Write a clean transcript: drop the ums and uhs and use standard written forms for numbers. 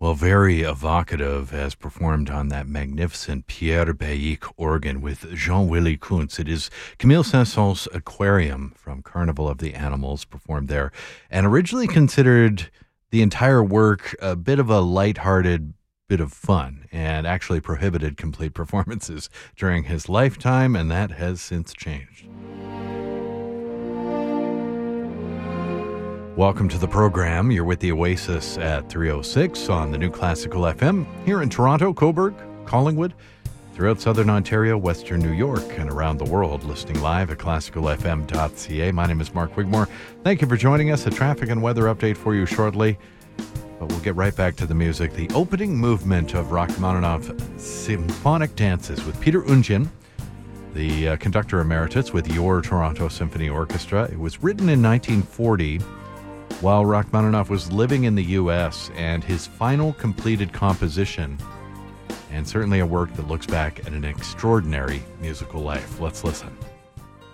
Well, very evocative as performed on that magnificent Pierre Baillique organ with Jean-Willy Kuntz. It is Camille Saint-Saëns' Aquarium from Carnival of the Animals performed there, and originally considered the entire work a bit of a lighthearted bit of fun, and actually prohibited complete performances during his lifetime, and that has since changed. Welcome to the program. You're with the Oasis at 3:06 on the New Classical FM here in Toronto, Cobourg, Collingwood, throughout Southern Ontario, Western New York, and around the world, listening live at classicalfm.ca. My name is Mark Wigmore. Thank you for joining us. A traffic and weather update for you shortly, but we'll get right back to the music. The opening movement of Rachmaninoff Symphonic Dances with Peter Oundjian, the conductor emeritus with your Toronto Symphony Orchestra. It was written in 1940 while Rachmaninoff was living in the U.S., and his final completed composition, and certainly a work that looks back at an extraordinary musical life. Let's listen.